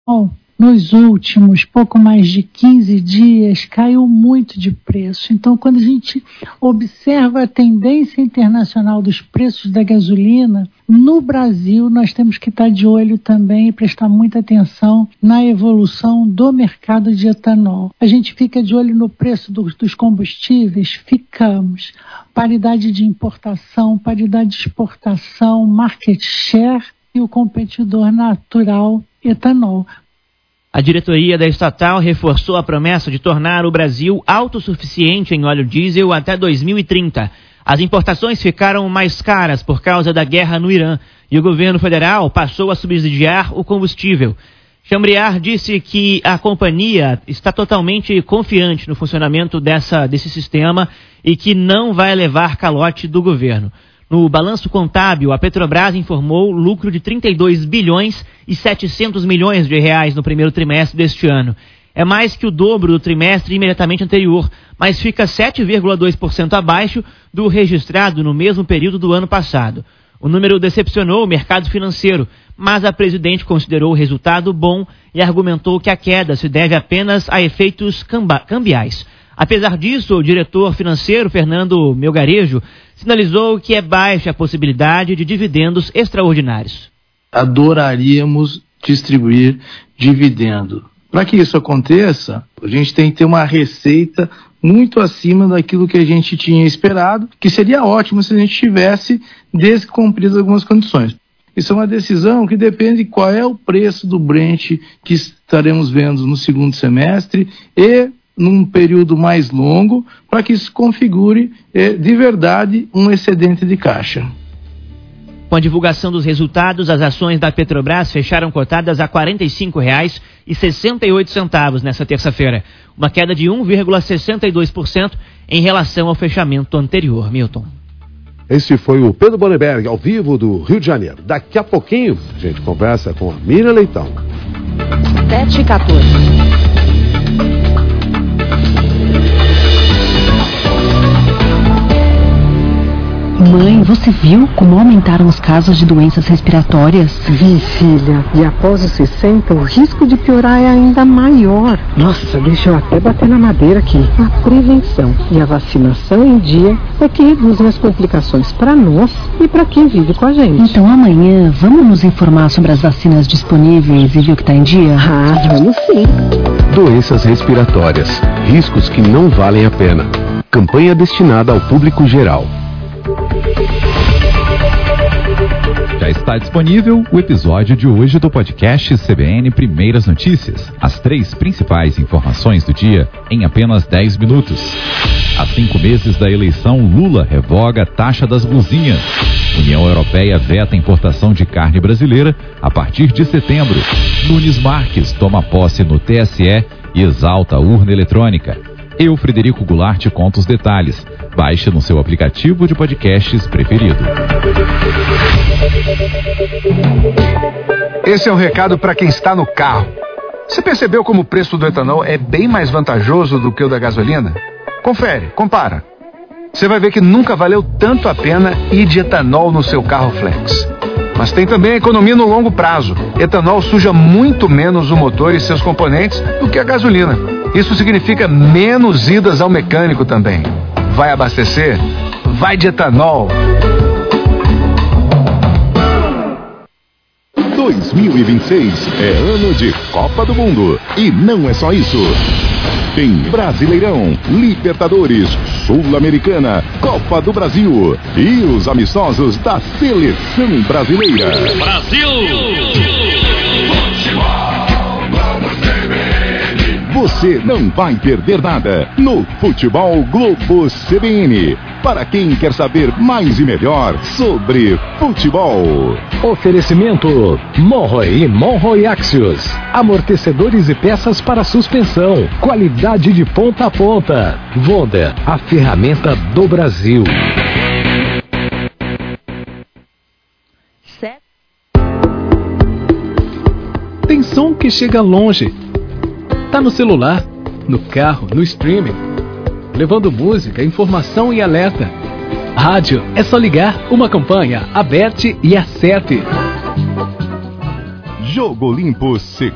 nos últimos pouco mais de 15 dias, caiu muito de preço. Então, quando a gente observa a tendência internacional dos preços da gasolina, no Brasil nós temos que estar de olho também e prestar muita atenção na evolução do mercado de etanol. A gente fica de olho no preço dos combustíveis? Ficamos. Paridade de importação, paridade de exportação, market share e o competidor natural, etanol. A diretoria da estatal reforçou a promessa de tornar o Brasil autossuficiente em óleo diesel até 2030. As importações ficaram mais caras por causa da guerra no Irã e o governo federal passou a subsidiar o combustível. Chambriard disse que a companhia está totalmente confiante no funcionamento desse sistema e que não vai levar calote do governo. No balanço contábil, a Petrobras informou lucro de 32 bilhões e 700 milhões de reais no primeiro trimestre deste ano. É mais que o dobro do trimestre imediatamente anterior, mas fica 7,2% abaixo do registrado no mesmo período do ano passado. O número decepcionou o mercado financeiro, mas a presidente considerou o resultado bom e argumentou que a queda se deve apenas a efeitos cambiais. Apesar disso, o diretor financeiro, Fernando Melgarejo, sinalizou que é baixa a possibilidade de dividendos extraordinários. Adoraríamos distribuir dividendo. Para que isso aconteça, a gente tem que ter uma receita muito acima daquilo que a gente tinha esperado, que seria ótimo se a gente tivesse descumprido algumas condições. Isso é uma decisão que depende de qual é o preço do Brent que estaremos vendo no segundo semestre e num período mais longo, para que isso configure de verdade um excedente de caixa. Com a divulgação dos resultados, as ações da Petrobras fecharam cotadas a R$ 45,68 nesta terça-feira, uma queda de 1,62% em relação ao fechamento anterior. Milton. Esse foi o Pedro Boneberg, ao vivo do Rio de Janeiro. Daqui a pouquinho, a gente conversa com a Miriam Leitão. 7h14. Mãe, você viu como aumentaram os casos de doenças respiratórias? Vi, filha. E após os 60, o risco de piorar é ainda maior. Nossa, deixa eu até bater na madeira aqui. A prevenção e a vacinação em dia é que reduzem as complicações para nós e para quem vive com a gente. Então amanhã, vamos nos informar sobre as vacinas disponíveis e ver o que está em dia? Ah, vamos sim. Doenças respiratórias. Riscos que não valem a pena. Campanha destinada ao público geral. Já está disponível o episódio de hoje do podcast CBN Primeiras Notícias. As 3 principais informações do dia em apenas 10 minutos. Há 5 meses da eleição, Lula revoga a taxa das blusinhas. União Europeia veta a importação de carne brasileira a partir de setembro. Nunes Marques toma posse no TSE e exalta a urna eletrônica. Eu, Frederico Goulart, te conto os detalhes. Baixe no seu aplicativo de podcasts preferido. Esse é um recado para quem está no carro. Você percebeu como o preço do etanol é bem mais vantajoso do que o da gasolina? Confere, compara. Você vai ver que nunca valeu tanto a pena ir de etanol no seu carro flex. Mas tem também a economia no longo prazo. Etanol suja muito menos o motor e seus componentes do que a gasolina. Isso significa menos idas ao mecânico também. Vai abastecer? Vai de etanol. 2026 é ano de Copa do Mundo. E não é só isso. Tem Brasileirão, Libertadores, Sul-Americana, Copa do Brasil e os amistosos da Seleção Brasileira. Brasil! Você não vai perder nada no Futebol Globo CBN. Para quem quer saber mais e melhor sobre futebol. Oferecimento Monroe e Monroe Axios. Amortecedores e peças para suspensão. Qualidade de ponta a ponta. Vonda, a ferramenta do Brasil. Tem som que chega longe. Tá no celular, no carro, no streaming. Levando música, informação e alerta. Rádio, é só ligar. Uma campanha, aperte e acerte. Jogo Limpo